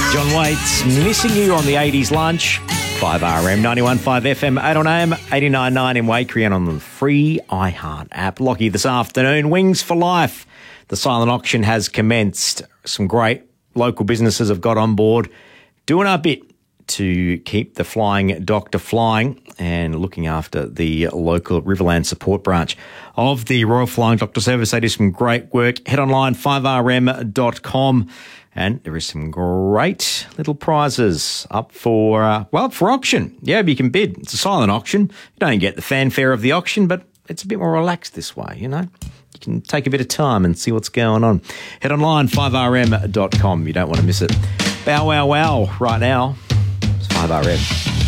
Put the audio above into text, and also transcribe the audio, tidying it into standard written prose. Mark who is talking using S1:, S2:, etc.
S1: John Waits, Missing You on the 80s lunch. 5RM, 91.5 FM, 8 on AM, 89.9 in Wakery and on the free iHeart app. Lockie this afternoon, Wings for Life. The silent auction has commenced. Some great local businesses have got on board, doing our bit to keep the Flying Doctor flying and looking after the local Riverland support branch of the Royal Flying Doctor Service. They do some great work. Head online, 5rm.com. And there is some great little prizes up for auction. Yeah, you can bid. It's a silent auction. You don't get the fanfare of the auction, but it's a bit more relaxed this way, you know. You can take a bit of time and see what's going on. Head online, 5rm.com. You don't want to miss it. Bow, wow, wow, right now. It's 5RM.